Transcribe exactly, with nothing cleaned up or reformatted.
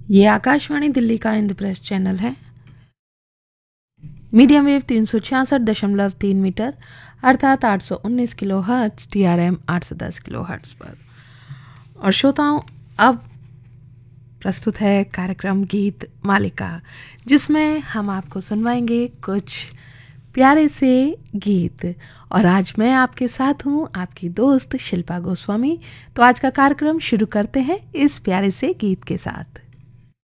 ये आकाशवाणी दिल्ली का इंद्रप्रस्थ चैनल है। मीडियम वेव तीन सौ छियासठ दशमलव तीन मीटर अर्थात आठ सौ उन्नीस kilo hertz, T R M आठ सौ दस किलो हर्ट्स पर। और श्रोताओं, अब प्रस्तुत है कार्यक्रम गीत मालिका, जिसमें हम आपको सुनवाएंगे कुछ प्यारे से गीत। और आज मैं आपके साथ हूँ, आपकी दोस्त शिल्पा गोस्वामी। तो आज का कार्यक्रम शुरू करते हैं इस प्यारे से गीत के साथ।